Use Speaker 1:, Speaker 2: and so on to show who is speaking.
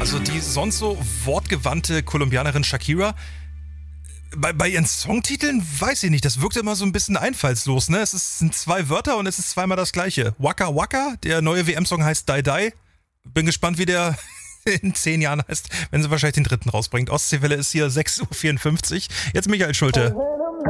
Speaker 1: Also die sonst so wortgewandte Kolumbianerin Shakira, bei ihren Songtiteln weiß ich nicht, das wirkt immer so ein bisschen einfallslos, ne? Sind 2 Wörter und es ist zweimal das gleiche. Waka Waka, der neue WM-Song heißt Die Die. Bin gespannt, wie der in 10 Jahren heißt, wenn sie wahrscheinlich den 3. rausbringt. Ostseewelle ist hier 6:54 Uhr. Jetzt Michael Schulte.